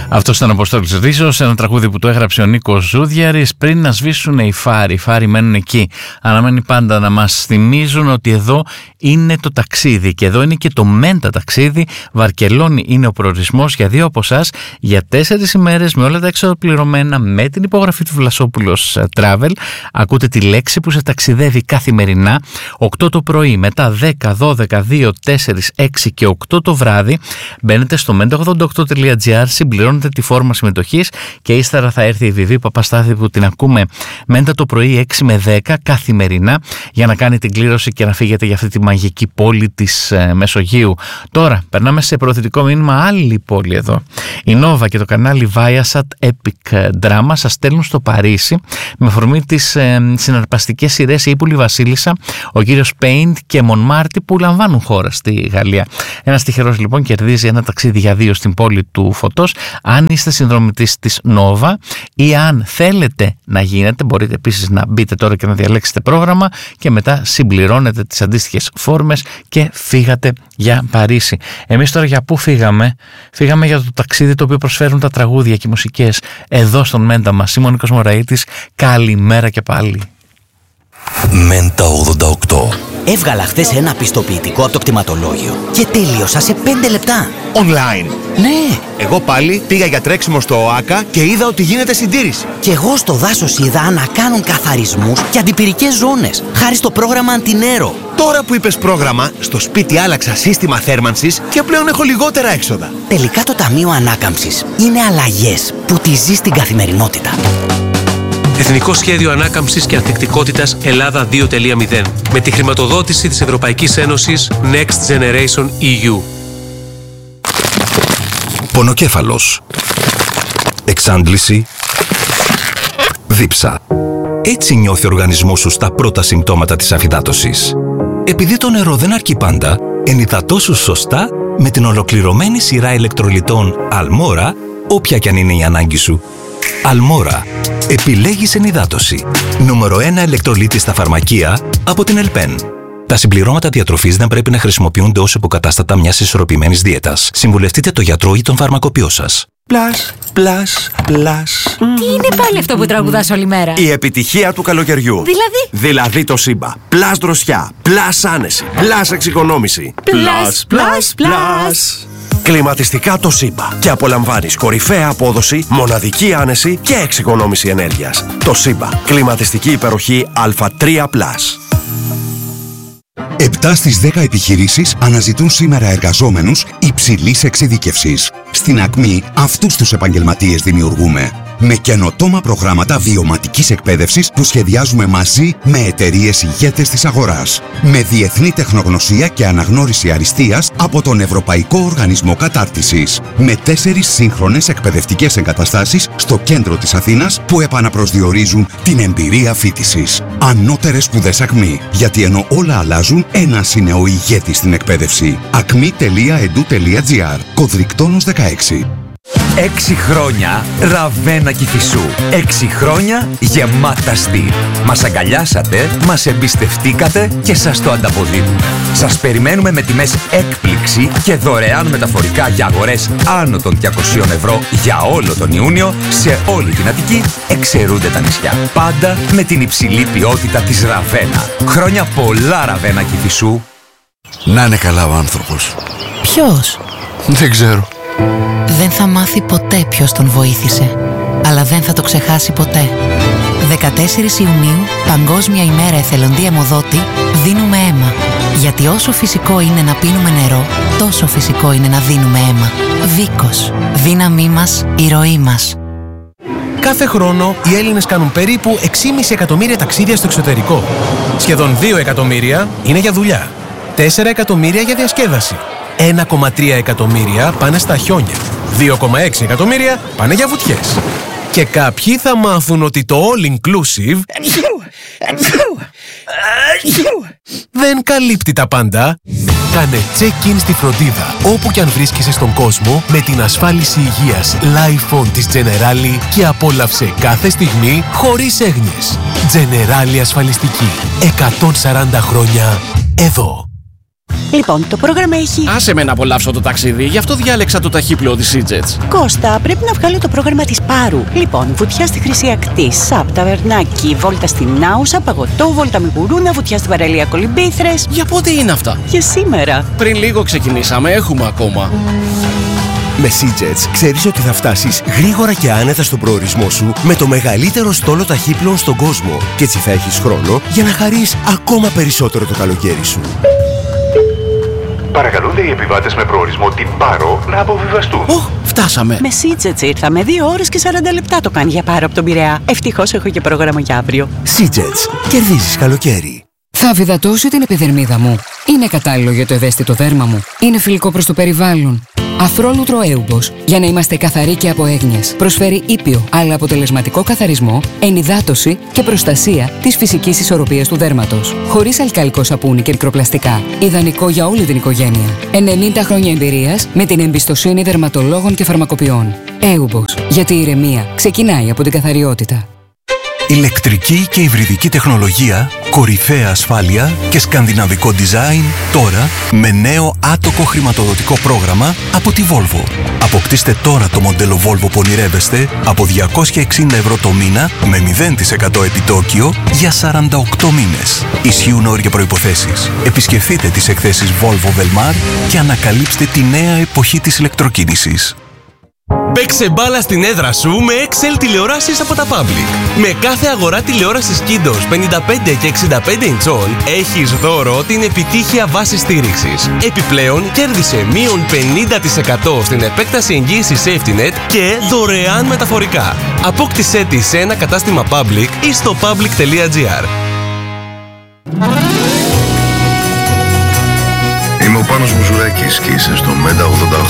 Αυτό ήταν ο Αποστόλης Ρίζος, ένα τραγούδι που το έγραψε ο Νίκος Ζούδιαρης πριν να σβήσουν οι φάροι. Οι φάροι μένουν εκεί. Αναμένει πάντα να μας θυμίζουν ότι εδώ είναι το ταξίδι και εδώ είναι και το μέντα ταξίδι. Βαρκελόνη είναι ο προορισμός για δύο από εσάς για 4 ημέρες με όλα τα έξοδα πληρωμένα, με την υπογραφή του Βλασόπουλος Travel. Ακούτε τη λέξη που σε ταξιδεύει καθημερινά 8 το πρωί, μετά 10, 12, 2, 4, 6 και 8 το βράδυ. Μπαίνετε στο menta88.gr, συμπληρώνετε τη φόρμα συμμετοχής και ύστερα θα έρθει η Βιβί Παπαστάθη που την ακούμε μέντα το πρωί 6 με 10 καθημερινά για να κάνει την κλήρωση και να φύγετε για αυτή τη μαγική πόλη της Μεσογείου. Τώρα περνάμε σε προωθητικό μήνυμα άλλη πόλη εδώ. Η Nova και το κανάλι Viasat Epic Drama σας στέλνουν στο Παρίσι με αφορμή τις συναρπαστικές σειρές Η Ύπουλη Βασίλισσα, ο κύριος Paint και Μονμάρτι που λαμβάνουν χώρα στη Γαλλία. Ένας τυχερός λοιπόν κερδίζει ένα ταξίδι για 2 στην πόλη του Φωτός. Αν είστε συνδρομητής της Nova ή αν θέλετε να γίνετε, μπορείτε επίσης να μπείτε τώρα και να διαλέξετε πρόγραμμα και μετά συμπληρώνετε τις αντίστοιχες φόρμες και φύγατε για Παρίσι. Εμείς τώρα για πού φύγαμε? Φύγαμε για το ταξίδι το οποίο προσφέρουν τα τραγούδια και οι μουσικές εδώ στον Μέντα μας. Είμαι ο Νίκος Μωραΐτης. Καλημέρα και πάλι. Μέντα 88. Έβγαλα χθες ένα πιστοποιητικό από το κτηματολόγιο και τέλειωσα σε 5 λεπτά. Online. Ναι. Εγώ πάλι πήγα για τρέξιμο στο ΟΑΚΑ και είδα ότι γίνεται συντήρηση. Και εγώ στο δάσος είδα να κάνουν καθαρισμούς και αντιπυρικές ζώνες, χάρη στο πρόγραμμα Αντινέρο. Τώρα που είπες πρόγραμμα, στο σπίτι άλλαξα σύστημα θέρμανσης και πλέον έχω λιγότερα έξοδα. Τελικά το Ταμείο Ανάκαμψης είναι αλλαγές που τη ζει στην καθημερινότητα. Εθνικό Σχέδιο Ανάκαμψης και Ανθεκτικότητας Ελλάδα 2.0 με τη χρηματοδότηση της Ευρωπαϊκής Ένωσης Next Generation EU. Πονοκέφαλος. Εξάντληση. Δίψα. Έτσι νιώθει ο οργανισμός σου στα πρώτα συμπτώματα της αφυδάτωσης. Επειδή το νερό δεν αρκεί πάντα, ενυδατώσου σωστά με την ολοκληρωμένη σειρά ηλεκτρολιτών Αλμόρα, όποια κι αν είναι η ανάγκη σου. Αλμόρα. Επιλέγεις ενυδάτωση. Νούμερο 1 ηλεκτρολίτη στα φαρμακεία από την Ελπέν. Τα συμπληρώματα διατροφής δεν πρέπει να χρησιμοποιούνται ως υποκατάστατα μιας ισορροπημένης δίαιτας. Συμβουλευτείτε το γιατρό ή τον φαρμακοποιό σας. Πλάς, πλάς, πλάς. Τι είναι πάλι αυτό που τραγουδάς όλη μέρα? Η επιτυχία του καλοκαιριού. Δηλαδή το Σύμπα. Πλάς δροσιά, πλάς άνεση, πλάς εξοικονόμηση. Πλάς, πλάς, πλάς. Κλιματιστικά το Σύμπα και απολαμβάνεις κορυφαία απόδοση, μοναδική άνεση και εξοικονόμηση ενέργειας. Το Σύμπα. Κλιματιστική υπεροχή Α3+. 7 στις 10 επιχειρήσεις αναζητούν σήμερα εργαζόμενους υψηλής εξειδίκευσης. Στην Ακμή αυτούς τους επαγγελματίες δημιουργούμε. Με καινοτόμα προγράμματα βιωματικής εκπαίδευσης που σχεδιάζουμε μαζί με εταιρείες ηγέτες της αγοράς. Με διεθνή τεχνογνωσία και αναγνώριση αριστείας από τον Ευρωπαϊκό Οργανισμό Κατάρτισης. Με 4 σύγχρονες εκπαιδευτικές εγκαταστάσεις στο κέντρο της Αθήνας που επαναπροσδιορίζουν την εμπειρία φοιτησης. Ανώτερες σπουδές Ακμή. Γιατί ενώ όλα αλλάζουν, ένας είναι ο ηγέτης στην εκπαίδευση. acmi.edu.gr. Κωδρικτόνος 16. 6 χρόνια Ραβένα Κηφισού. 6 χρόνια γεμάτα στυλ. Μας αγκαλιάσατε, μας εμπιστευτήκατε και σας το ανταποδίδουμε. Σας περιμένουμε με τιμές έκπληξη και δωρεάν μεταφορικά για αγορές άνω των 200 ευρώ για όλο τον Ιούνιο σε όλη την Αττική, εξαιρούνται τα νησιά. Πάντα με την υψηλή ποιότητα της Ραβένα. Χρόνια πολλά Ραβένα Κηφισού. Να είναι καλά ο άνθρωπος. Ποιος? Δεν ξέρω. Δεν θα μάθει ποτέ ποιος τον βοήθησε, αλλά δεν θα το ξεχάσει ποτέ. 14 Ιουνίου, Παγκόσμια ημέρα εθελοντή αιμοδότη, δίνουμε αίμα. Γιατί όσο φυσικό είναι να πίνουμε νερό, τόσο φυσικό είναι να δίνουμε αίμα. Βίκος. Δύναμή μας, η ροή μας. Κάθε χρόνο οι Έλληνες κάνουν περίπου 6,5 εκατομμύρια ταξίδια στο εξωτερικό. Σχεδόν 2 εκατομμύρια είναι για δουλειά. 4 εκατομμύρια για διασκέδαση. 1,3 εκατομμύρια πάνε στα χιόνια. 2,6 εκατομμύρια πάνε για βουτιές. Και κάποιοι θα μάθουν ότι το all inclusive δεν καλύπτει τα πάντα. Κάνε check-in στη φροντίδα όπου κι αν βρίσκεσαι στον κόσμο με την ασφάλιση υγείας Lifon της Generali και απόλαυσε κάθε στιγμή χωρίς έγνοιες. Generali ασφαλιστική. 140 χρόνια εδώ. Λοιπόν, το πρόγραμμα έχει... Άσε με να απολαύσω το ταξίδι, γι' αυτό διάλεξα το ταχύπλοο της EasyJet. Κώστα, πρέπει να βγάλω το πρόγραμμα της Πάρου. Λοιπόν, βουτιά στη Χρυσή Ακτή, ΣΑΠ, ταβερνάκι, βόλτα στην Άουσα, παγωτό, βόλτα με γουρούνα, βουτιά στην παραλία Κολυμπήθρες. Για πότε είναι αυτά? Για σήμερα. Πριν λίγο ξεκινήσαμε, έχουμε ακόμα. Με SeaJets ξέρεις ότι θα φτάσεις γρήγορα και άνετα στον προορισμό σου με το μεγαλύτερο στόλο ταχύπλοων στον κόσμο και έτσι θα έχεις χρόνο για να χαρείς ακόμα περισσότερο το καλοκαίρι σου. Παρακαλούνται οι επιβάτες με προορισμό την Πάρο να αποβιβαστούν. Φτάσαμε. Με SeaJets ήρθαμε. 2 ώρες και 40 λεπτά το κάνει για Πάρο από τον Πειραιά. Ευτυχώς έχω και πρόγραμμα για αύριο. SeaJets. Κερδίζεις καλοκαίρι. Θα αφυδατώσω την επιδερμίδα μου. Είναι κατάλληλο για το ευαίσθητο δέρμα μου. Είναι φιλικό προς το περιβάλλον. Αφρόλουτρο Έουμπος, για να είμαστε καθαροί και από έγνοιες. Προσφέρει ήπιο, αλλά αποτελεσματικό καθαρισμό, ενυδάτωση και προστασία της φυσικής ισορροπίας του δέρματος. Χωρίς αλκαλικό σαπούνι και μικροπλαστικά. Ιδανικό για όλη την οικογένεια. 90 χρόνια εμπειρίας με την εμπιστοσύνη δερματολόγων και φαρμακοποιών. Έουμπος, γιατί η ηρεμία ξεκινάει από την καθαριότητα. Ηλεκτρική και υβριδική τεχνολογία, κορυφαία ασφάλεια και σκανδιναβικό design τώρα με νέο άτοκο χρηματοδοτικό πρόγραμμα από τη Volvo. Αποκτήστε τώρα το μοντέλο Volvo που ονειρεύεστε από 260 ευρώ το μήνα με 0% επιτόκιο για 48 μήνες. Ισχύουν όροι και προϋποθέσεις. Επισκεφτείτε τις εκθέσεις Volvo Velmar και ανακαλύψτε τη νέα εποχή της ηλεκτροκίνησης. Παίξε μπάλα στην έδρα σου με Excel τηλεοράσεις από τα Public. Με κάθε αγορά τηλεόρασης Kindos 55 και 65 ιντσών έχεις δώρο την επιτύχεια βάση στήριξης. Επιπλέον κέρδισε μείον 50% στην επέκταση εγγύησης SafetyNet και δωρεάν μεταφορικά. Απόκτησέ τη σε ένα κατάστημα Public ή στο public.gr. Είμαι ο Πάνος Μουζουράκης και είσαι στο Meta 88.